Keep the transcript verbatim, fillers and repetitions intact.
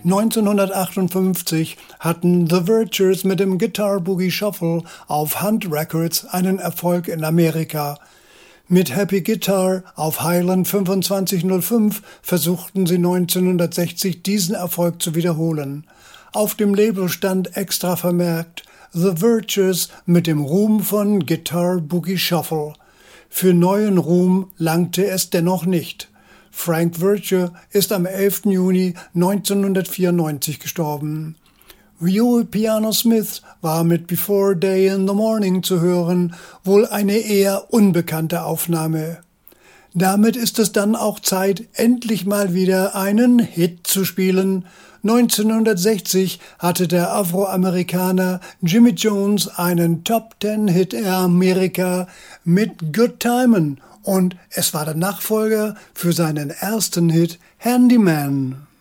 neunzehnhundertachtundfünfzig hatten The Vergers mit dem Guitar Boogie Shuffle auf Hunt Records einen Erfolg in Amerika. Mit Happy Guitar auf Highland fünfundzwanzig null fünf versuchten sie neunzehnhundertsechzig diesen Erfolg zu wiederholen. Auf dem Label stand extra vermerkt The Vergers mit dem Ruhm von Guitar Boogie Shuffle. Für neuen Ruhm langte es dennoch nicht. Frank Verger ist am elften Juni neunzehnhundertvierundneunzig gestorben. Huey Piano Smith war mit Before Day in the Morning zu hören, wohl eine eher unbekannte Aufnahme. Damit ist es dann auch Zeit, endlich mal wieder einen Hit zu spielen. neunzehnhundertsechzig hatte der Afroamerikaner Jimmy Jones einen Top-Ten-Hit in Amerika mit Good Timin' und es war der Nachfolger für seinen ersten Hit Handyman.